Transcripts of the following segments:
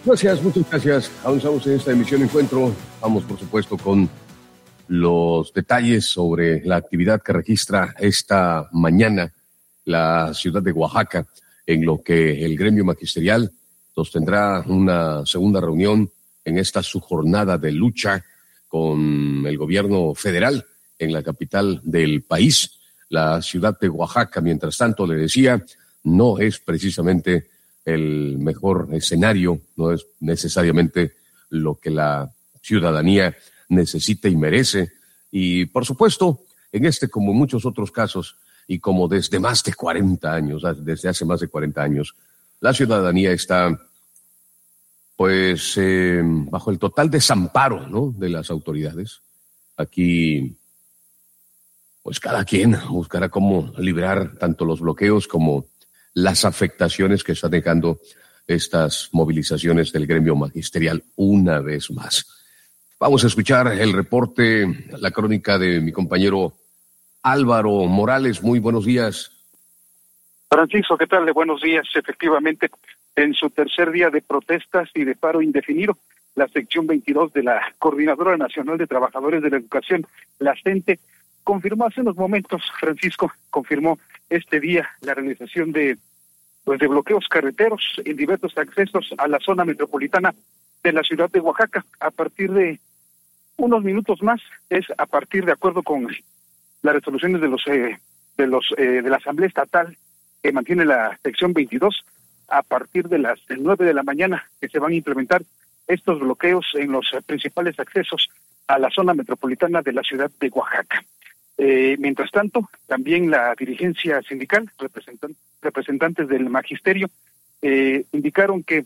Gracias, muchas gracias. Avanzamos en esta emisión Encuentro. Vamos, por supuesto, con los detalles sobre la actividad que registra esta mañana la ciudad de Oaxaca, en lo que el gremio magisterial sostendrá una segunda reunión en esta su jornada de lucha con el gobierno federal en la capital del país. La ciudad de Oaxaca, mientras tanto, le decía, no es precisamente el mejor escenario, no es necesariamente lo que la ciudadanía necesita y merece. Y, por supuesto, en este, como en muchos otros casos, y como desde más de 40 años, desde hace más de 40 años, la ciudadanía está, pues, bajo el total desamparo, ¿no?, de las autoridades. Aquí, pues, cada quien buscará cómo librar tanto los bloqueos como las afectaciones que están dejando estas movilizaciones del gremio magisterial una vez más. Vamos a escuchar el reporte, la crónica de mi compañero Álvaro Morales. Muy buenos días. Francisco, ¿qué tal? Buenos días. Efectivamente, en su tercer día de protestas y de paro indefinido, la sección 22 de la Coordinadora Nacional de Trabajadores de la Educación, la CENTE, confirmó hace unos momentos, Francisco, confirmó este día la realización de bloqueos carreteros en diversos accesos a la zona metropolitana de la ciudad de Oaxaca. A partir de unos minutos más, a partir de acuerdo con las resoluciones de la Asamblea Estatal que mantiene la sección 22, a partir de las 9 de la mañana que se van a implementar estos bloqueos en los principales accesos a la zona metropolitana de la ciudad de Oaxaca. Mientras tanto, también la dirigencia sindical, representantes del magisterio, indicaron que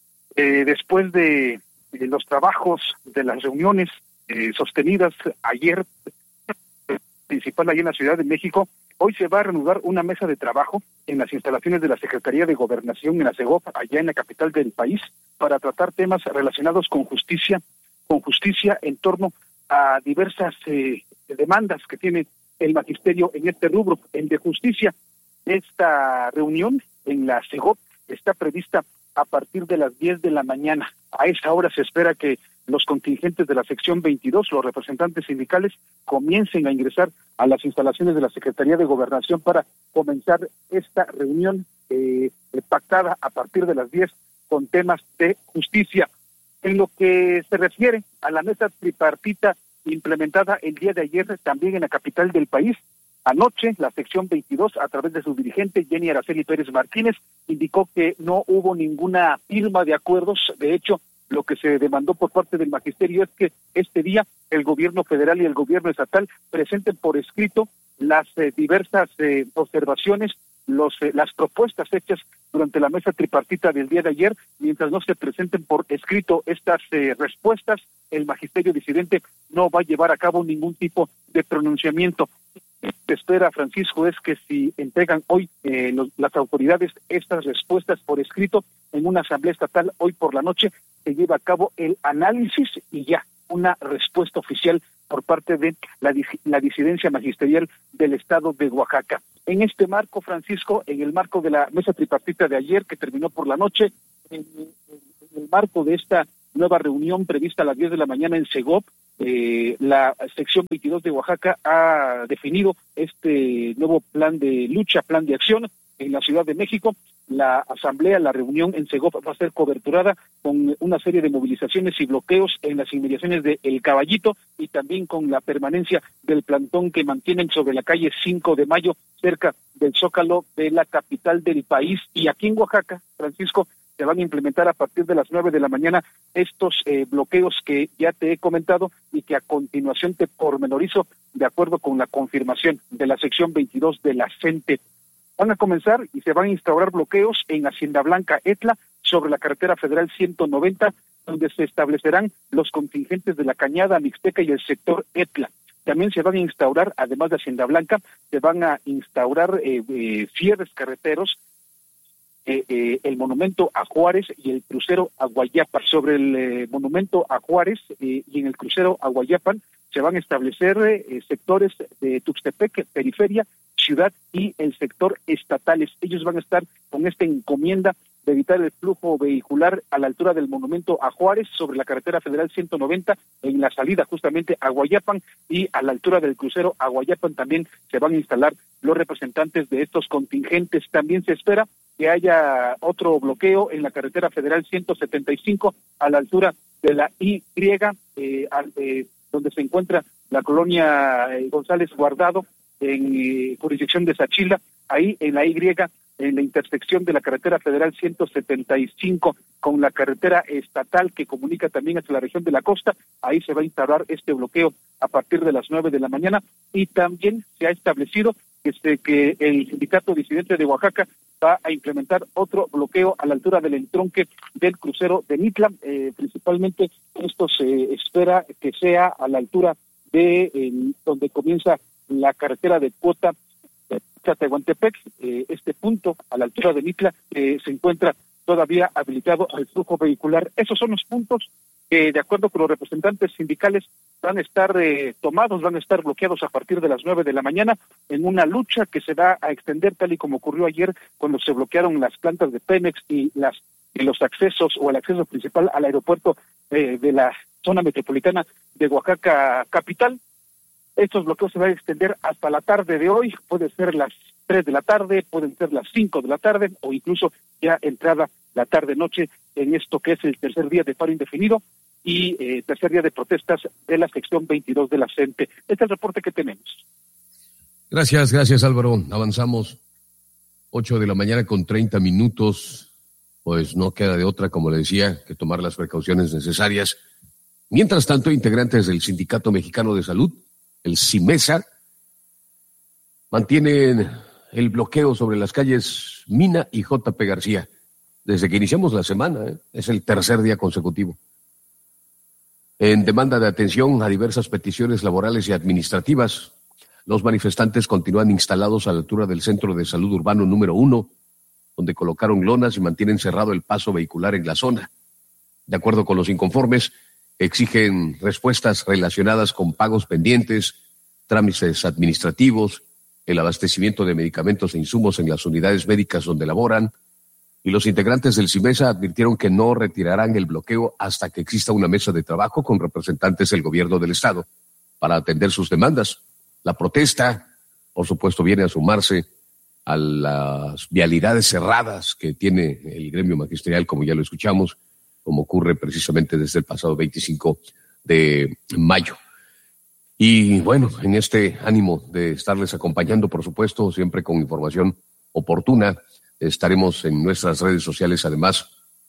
después de los trabajos de las reuniones sostenidas ayer, principal allí en la Ciudad de México, hoy se va a reanudar una mesa de trabajo en las instalaciones de la Secretaría de Gobernación en la CEGOP, allá en la capital del país, para tratar temas relacionados con justicia en torno a diversas demandas que tiene el magisterio en este rubro. En de justicia, esta reunión en la CEGOP está prevista a partir de las 10 de la mañana. A esa hora se espera que los contingentes de la sección 22, los representantes sindicales, comiencen a ingresar a las instalaciones de la Secretaría de Gobernación para comenzar esta reunión pactada a partir de las 10 con temas de justicia. En lo que se refiere a la mesa tripartita implementada el día de ayer también en la capital del país, anoche la sección 22, a través de su dirigente Jenny Araceli Pérez Martínez, indicó que no hubo ninguna firma de acuerdos. De hecho, lo que se demandó por parte del magisterio es que este día el gobierno federal y el gobierno estatal presenten por escrito las diversas observaciones, las propuestas hechas durante la mesa tripartita del día de ayer. Mientras no se presenten por escrito estas respuestas, el magisterio disidente no va a llevar a cabo ningún tipo de pronunciamiento. Se espera, Francisco, es que si entregan hoy las autoridades estas respuestas por escrito en una asamblea estatal hoy por la noche, se lleva a cabo el análisis y ya una respuesta oficial por parte de la disidencia magisterial del estado de Oaxaca. En este marco, Francisco, en el marco de la mesa tripartita de ayer que terminó por la noche, en el marco de esta nueva reunión prevista a las 10 de la mañana en CEGOP, la sección 22 de Oaxaca ha definido este nuevo plan de lucha, plan de acción en la Ciudad de México. La asamblea, la reunión en CEGOP va a ser coberturada con una serie de movilizaciones y bloqueos en las inmediaciones de El Caballito y también con la permanencia del plantón que mantienen sobre la calle 5 de Mayo, cerca del Zócalo de la capital del país. Y aquí en Oaxaca, Francisco, se van a implementar a partir de las 9 de la mañana estos bloqueos que ya te he comentado y que a continuación te pormenorizo de acuerdo con la confirmación de la sección 22 de la CENTE. Van a comenzar y se van a instaurar bloqueos en Hacienda Blanca, Etla, sobre la carretera federal 190, donde se establecerán los contingentes de la Cañada, Mixteca y el sector Etla. También se van a instaurar, además de Hacienda Blanca, se van a instaurar cierres carreteros, el monumento a Juárez y el crucero a Guayapan. Sobre el monumento a Juárez y en el crucero a Guayapan se van a establecer sectores de Tuxtepec, periferia, ciudad y el sector estatales. Ellos van a estar con esta encomienda de evitar el flujo vehicular a la altura del monumento a Juárez, sobre la carretera federal 190, en la salida justamente a Guayapan, y a la altura del crucero a Guayapan también se van a instalar los representantes de estos contingentes. También se espera que haya otro bloqueo en la carretera federal 175 a la altura de la Y, donde se encuentra la colonia González Guardado, en jurisdicción de Sachila, ahí en la Y, en la intersección de la carretera federal 175 con la carretera estatal que comunica también hacia la región de la costa. Ahí se va a instalar este bloqueo a partir de las 9 de la mañana, y también se ha establecido que el sindicato disidente de Oaxaca va a implementar otro bloqueo a la altura del entronque del crucero de Mitla. Principalmente esto se espera que sea a la altura de donde comienza la carretera de Cuota Tehuantepec. Este punto a la altura de Mitla se encuentra todavía habilitado al flujo vehicular. Esos son los puntos que, de acuerdo con los representantes sindicales, van a estar tomados, van a estar bloqueados a partir de las 9 de la mañana, en una lucha que se va a extender tal y como ocurrió ayer cuando se bloquearon las plantas de Pemex y los accesos, o el acceso principal al aeropuerto de la zona metropolitana de Oaxaca capital. Estos bloqueos se van a extender hasta la tarde de hoy. Puede ser las 3 de la tarde, pueden ser las 5 de la tarde, o incluso ya entrada la tarde-noche, en esto que es el tercer día de paro indefinido y tercer día de protestas de la sección 22 de la CENTE. Este es el reporte que tenemos. Gracias Álvaro. Avanzamos 8 de la mañana con 30 minutos. Pues no queda de otra, como le decía, que tomar las precauciones necesarias. Mientras tanto, integrantes del Sindicato Mexicano de Salud, el CIMESA, mantienen el bloqueo sobre las calles Mina y J.P. García. Desde que iniciamos la semana, es el tercer día consecutivo. En demanda de atención a diversas peticiones laborales y administrativas, los manifestantes continúan instalados a la altura del Centro de Salud Urbano número 1, donde colocaron lonas y mantienen cerrado el paso vehicular en la zona. De acuerdo con los inconformes, exigen respuestas relacionadas con pagos pendientes, trámites administrativos, el abastecimiento de medicamentos e insumos en las unidades médicas donde laboran, y los integrantes del CIMESA advirtieron que no retirarán el bloqueo hasta que exista una mesa de trabajo con representantes del gobierno del estado para atender sus demandas. La protesta, por supuesto, viene a sumarse a las vialidades cerradas que tiene el gremio magisterial, como ya lo escuchamos, como ocurre precisamente desde el pasado 25 de mayo. Y bueno, en este ánimo de estarles acompañando, por supuesto, siempre con información oportuna, estaremos en nuestras redes sociales, además,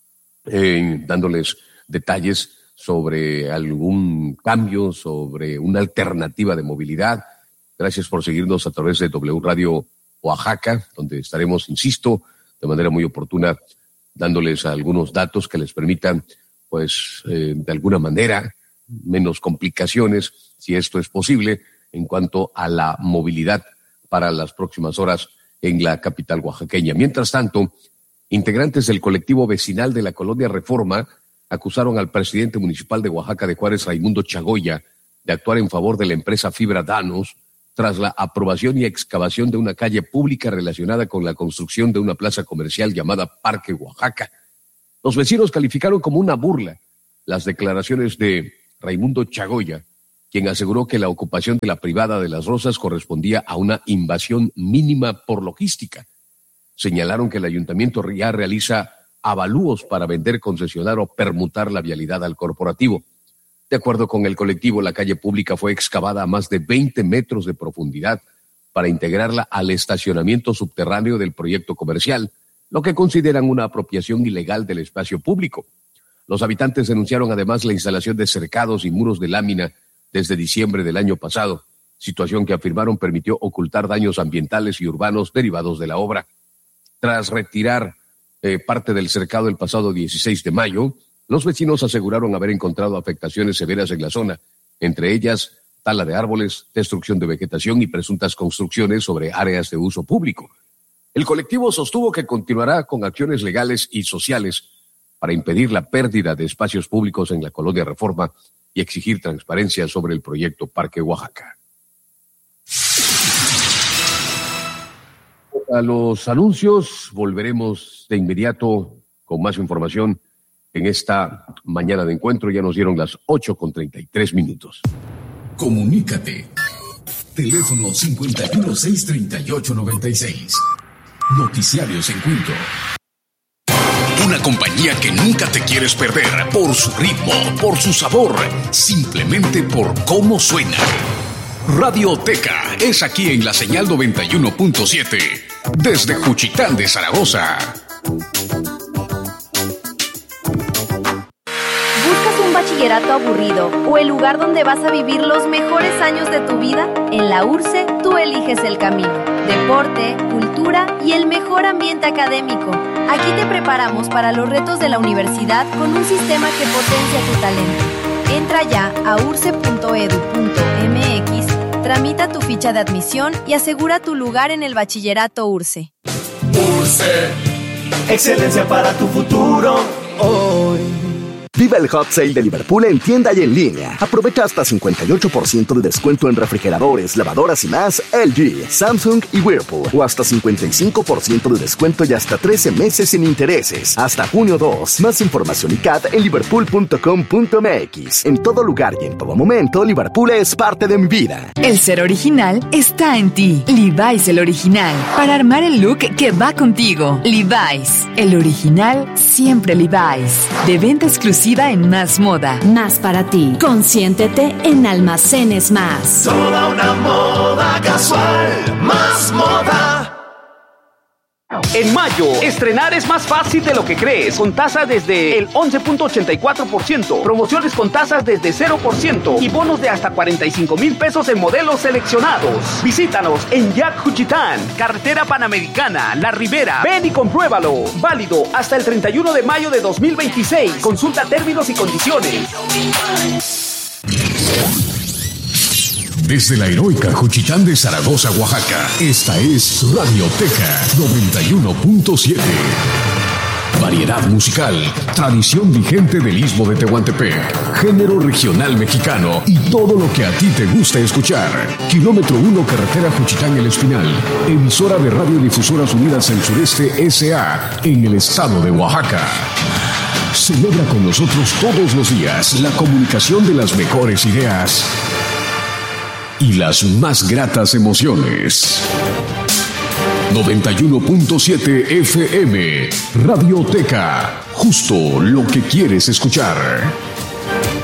dándoles detalles sobre algún cambio, sobre una alternativa de movilidad. Gracias por seguirnos a través de W Radio Oaxaca, donde estaremos, insisto, de manera muy oportuna, dándoles algunos datos que les permitan, pues, de alguna manera, menos complicaciones, si esto es posible, en cuanto a la movilidad para las próximas horas en la capital oaxaqueña. Mientras tanto, integrantes del colectivo vecinal de la colonia Reforma acusaron al presidente municipal de Oaxaca de Juárez, Raimundo Chagoya, de actuar en favor de la empresa Fibra Danos tras la aprobación y excavación de una calle pública relacionada con la construcción de una plaza comercial llamada Parque Oaxaca. Los vecinos calificaron como una burla las declaraciones de Raimundo Chagoya, quien aseguró que la ocupación de la privada de Las Rosas correspondía a una invasión mínima por logística. Señalaron que el ayuntamiento ya realiza avalúos para vender, concesionar o permutar la vialidad al corporativo. De acuerdo con el colectivo, la calle pública fue excavada a más de 20 metros de profundidad para integrarla al estacionamiento subterráneo del proyecto comercial, lo que consideran una apropiación ilegal del espacio público. Los habitantes denunciaron además la instalación de cercados y muros de lámina desde diciembre del año pasado, situación que afirmaron permitió ocultar daños ambientales y urbanos derivados de la obra. Tras retirar parte del cercado el pasado 16 de mayo, los vecinos aseguraron haber encontrado afectaciones severas en la zona, entre ellas tala de árboles, destrucción de vegetación y presuntas construcciones sobre áreas de uso público. El colectivo sostuvo que continuará con acciones legales y sociales para impedir la pérdida de espacios públicos en la colonia Reforma y exigir transparencia sobre el proyecto Parque Oaxaca. A los anuncios volveremos de inmediato con más información en esta mañana de encuentro. Ya nos dieron las 8:33. Comunícate. Teléfono 5163896. Noticiarios Encuentro. Una compañía que nunca te quieres perder por su ritmo, por su sabor, simplemente por cómo suena. Radioteca es aquí en la señal 91.7, desde Juchitán de Zaragoza. ¿Buscas un bachillerato aburrido o el lugar donde vas a vivir los mejores años de tu vida? En la URCE tú eliges el camino. Deporte, cultura y el mejor ambiente académico. Aquí te preparamos para los retos de la universidad con un sistema que potencia tu talento. Entra ya a urce.edu.mx, tramita tu ficha de admisión y asegura tu lugar en el bachillerato URCE. URCE, excelencia para tu futuro hoy. Viva el Hot Sale de Liverpool en tienda y en línea. Aprovecha hasta 58% de descuento en refrigeradores, lavadoras y más LG, Samsung y Whirlpool. O hasta 55% de descuento y hasta 13 meses sin intereses. Hasta junio 2. Más información y CAT en liverpool.com.mx. En todo lugar y en todo momento, Liverpool es parte de mi vida. El ser original está en ti. Levi's el original. Para armar el look que va contigo. Levi's. El original, siempre Levi's. De venta exclusiva en Más Moda. Más para ti. Consiéntete en Almacenes Más. Toda una moda casual. Más Moda. En mayo, estrenar es más fácil de lo que crees, con tasas desde el 11.84%, promociones con tasas desde 0% y bonos de hasta 45,000 pesos en modelos seleccionados. Visítanos en Jack Juchitán, Carretera Panamericana, La Ribera. Ven y compruébalo. Válido hasta el 31 de mayo de 2026. Consulta términos y condiciones. Desde la heroica Juchitán de Zaragoza, Oaxaca, esta es Radioteca 91.7. Variedad musical, tradición vigente del Istmo de Tehuantepec, género regional mexicano y todo lo que a ti te gusta escuchar. Kilómetro 1, carretera Juchitán El Espinal, emisora de Radiodifusoras Unidas del Sureste S.A. en el estado de Oaxaca. Celebra con nosotros todos los días la comunicación de las mejores ideas y las más gratas emociones. 91.7 FM, Radioteca, justo lo que quieres escuchar.